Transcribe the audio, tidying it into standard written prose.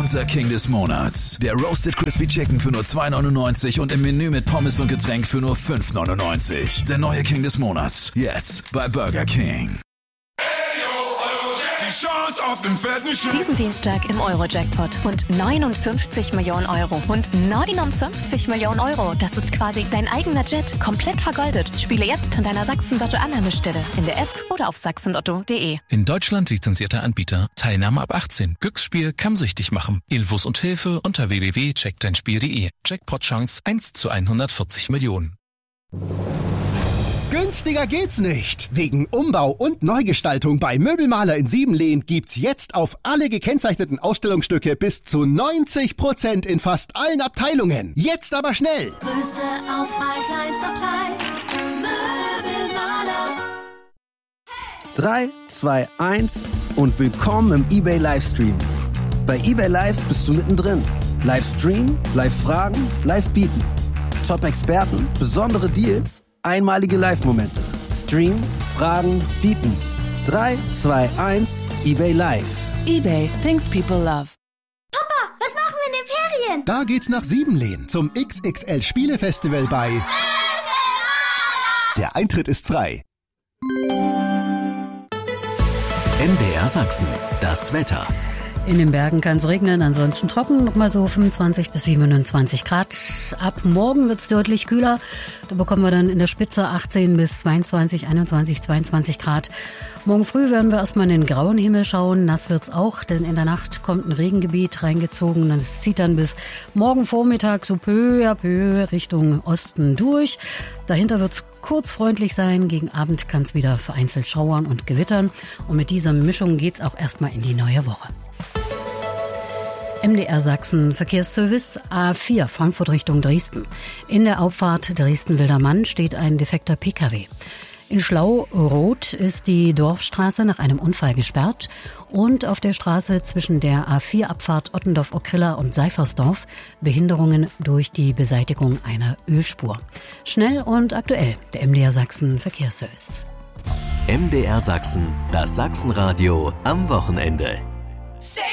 Unser King des Monats. Der Roasted Crispy Chicken für nur 2,99 und im Menü mit Pommes und Getränk für nur 5,99. Der neue King des Monats. Jetzt bei Burger King. Diesen Dienstag im Euro-Jackpot und 59 Millionen Euro und 59 Millionen Euro. Das ist quasi dein eigener Jet, komplett vergoldet. Spiele jetzt an deiner Sachsen-Lotto-Annahmestelle in der App oder auf sachsenlotto.de. In Deutschland lizenzierter Anbieter. Teilnahme ab 18. Glücksspiel kann süchtig machen. Infos und Hilfe unter www.checkdeinspiel.de. Jackpot-Chance 1 zu 140 Millionen. Günstiger geht's nicht. Wegen Umbau und Neugestaltung bei Möbelmaler in Siebenlehn gibt's jetzt auf alle gekennzeichneten Ausstellungsstücke bis zu 90% in fast allen Abteilungen. Jetzt aber schnell! Größte Auswahl, kleinster Preis. Möbelmaler. 3, 2, 1 und willkommen im eBay Livestream. Bei eBay Live bist du mittendrin. Livestream, Live-Fragen, Live-Bieten. Top-Experten, besondere Deals, einmalige Live-Momente. Stream, Fragen, Bieten. 3, 2, 1, eBay Live. eBay, things people love. Papa, was machen wir in den Ferien? Da geht's nach Siebenlehn zum XXL Spielefestival bei Der Eintritt ist frei. MDR Sachsen, das Wetter. In den Bergen kann es regnen, ansonsten trocken, nochmal so 25 bis 27 Grad. Ab morgen wird es deutlich kühler. Da bekommen wir dann in der Spitze 18 bis 22, 21, 22 Grad. Morgen früh werden wir erstmal in den grauen Himmel schauen. Nass wird's auch, denn in der Nacht kommt ein Regengebiet reingezogen. Es zieht dann bis morgen Vormittag so peu à peu Richtung Osten durch. Dahinter wird's kurz freundlich sein. Gegen Abend kann es wieder vereinzelt schauern und gewittern. Und mit dieser Mischung geht's auch erstmal in die neue Woche. MDR Sachsen Verkehrsservice A4 Frankfurt Richtung Dresden. In der Auffahrt Dresden-Wildermann steht ein defekter Pkw. In Schlau-Roth ist die Dorfstraße nach einem Unfall gesperrt und auf der Straße zwischen der A4-Abfahrt Ottendorf-Okrilla und Seifersdorf Behinderungen durch die Beseitigung einer Ölspur. Schnell und aktuell, der MDR Sachsen Verkehrsservice. MDR Sachsen, das Sachsenradio am Wochenende.